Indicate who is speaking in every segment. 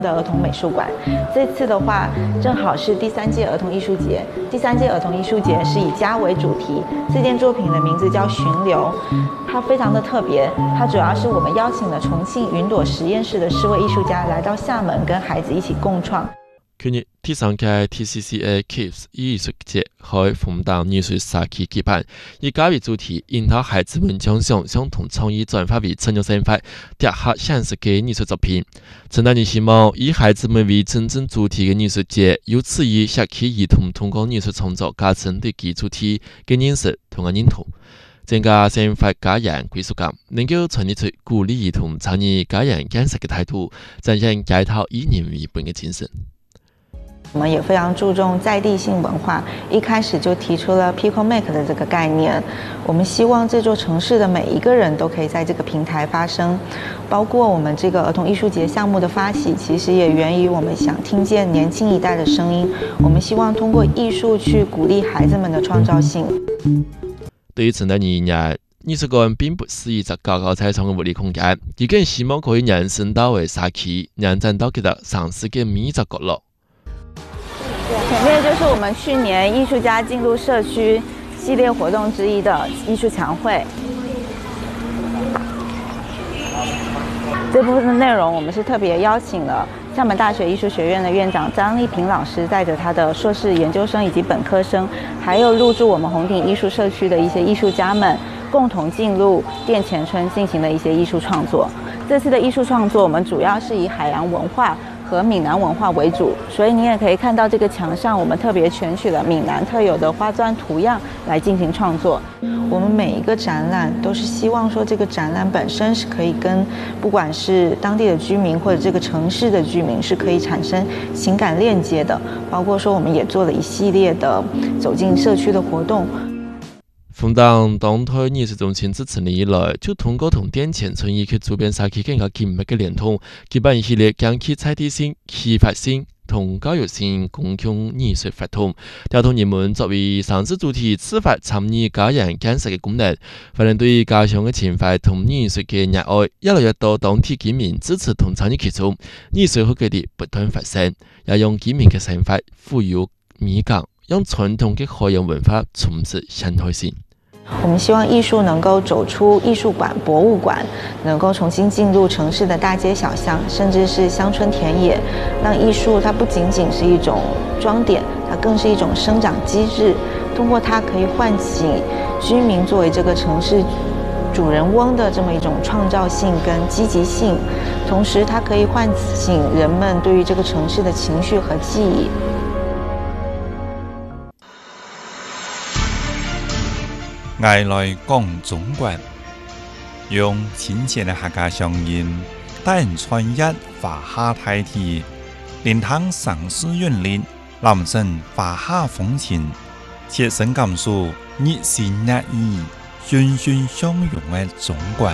Speaker 1: 的儿童美术馆，这次的话正好是第3届儿童艺术节。第3届儿童艺术节是以家为主题，这件作品的名字叫《寻流》，它非常的特别。它主要是我们邀请了重庆云朵实验室的4位艺术家来到厦门，跟孩子一起共创。
Speaker 2: 去年第3屆 TCCA Kids 艺术节喺鳳誕藝術社區舉辦，以家為主題，引導孩子們將想象同創意轉化為成人生活，雕刻現實嘅藝術作品。陳大人希望以孩子們為真正主題嘅藝術節，由此以社區兒童通過藝術創作加深對其主題嘅認識同認同，增加生活家人歸屬感，能夠傳遞出鼓勵兒童參與家人建設嘅態度，展現街頭以人為本嘅精神。
Speaker 1: 我们也非常注重在地性文化，一开始就提出了 Pico Make 的这个概念。我们希望这座城市的每一个人都可以在这个平台发声，包括我们这个儿童艺术节项目的发起，其实也源于我们想听见年轻一代的声音。我们希望通过艺术去鼓励孩子们的创造性。
Speaker 2: 对于陈大人而言，藝術館並不是一個高高在上的物理空間，佢更希望可以讓深度嘅社區，讓站到佢的嘗試嘅每一個角落。
Speaker 1: 前面就是我们去年艺术家进入社区系列活动之一的艺术墙绘。这部分的内容，我们是特别邀请了厦门大学艺术学院的院长张丽萍老师，带着他的硕士研究生以及本科生，还有入驻我们红顶艺术社区的一些艺术家们，共同进入店前村进行了一些艺术创作。这次的艺术创作，我们主要是以海洋文化和闽南文化为主，所以你也可以看到这个墙上，我们特别选取了闽南特有的花砖图样来进行创作。我们每一个展览都是希望说，这个展览本身是可以跟不管是当地的居民或者这个城市的居民是可以产生情感链接的，包括说我们也做了一系列的走进社区的活动。
Speaker 2: 鳳誕當區藝術中心自成立以來，就通過同店前村以及周邊社區更加緊密嘅聯通，舉辦一系列講起在地性、啟發性同教育性共享藝術活動，調動人們作為上次主題自發參與家人建設嘅功能，反映對家鄉嘅情懷同藝術嘅熱愛，越來越多當地居民支持同參與其中，藝術和佢哋不斷發生，也讓居民嘅生活富有美感，讓傳統嘅海洋文化充斥現代性。
Speaker 1: 我们希望艺术能够走出艺术馆、博物馆，能够重新进入城市的大街小巷，甚至是乡村田野，让艺术它不仅仅是一种装点，它更是一种生长机制。通过它可以唤起居民作为这个城市主人翁的这么一种创造性跟积极性，同时它可以唤醒人们对于这个城市的情绪和记忆。
Speaker 3: 外來講中國，用親切的客家鄉音，帶人穿越華夏大地，連通城市韻律，臨陣華夏風情，切身感受熱情熱意、欣欣相融的中國。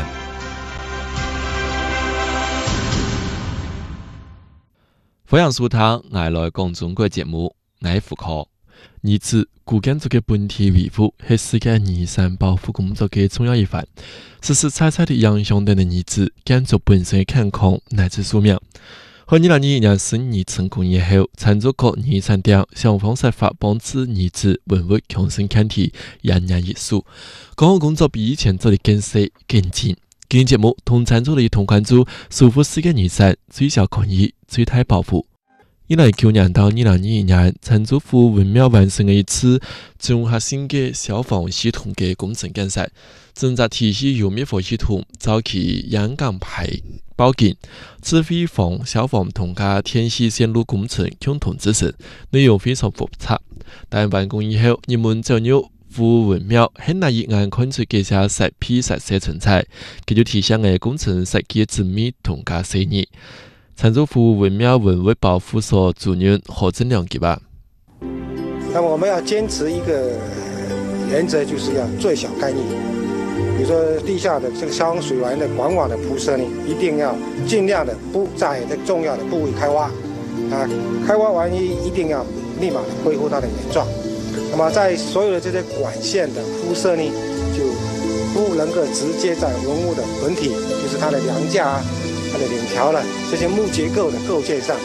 Speaker 2: 歡迎收聽外來講中國節目，我係胡可。兒子古建築嘅本體維護係世界遺產保護工作嘅重要一環，實實在在地影響到兒子建築本身嘅健康乃至壽命。喺2021年4年成功以後，參與各遺產店想方設法幫助兒子穩活強身健體，延年益壽。講好工作比以前做得更細更精。今日節目同參與一同關注守護世界遺產最小權益、最大保護。2019年到2021年，參與府文廟完成了一次綜合性嘅消防系統嘅工程建設，正在體系有滅火系統、早期陽江排報警、指揮房、消防同加天線線路工程共同執行，內容非常複雜。但完工以後，人們進入府文廟很難一眼看出這些實批實色存在，這就體現了工程設計精密同加細膩。參與府文廟文物保護所主任何正良給吧。
Speaker 4: 那麼我們要堅持一個原則，就是要最小干預。比如說地下的這個消防水源的管網的鋪設呢，一定要盡量的不在這重要的部位開挖，開挖完一定要立馬的恢復它的原狀。那麼在所有的這些管線的鋪設呢，就不能夠直接在文物的本體，就是它的梁架它的領條了這些木結構的構件上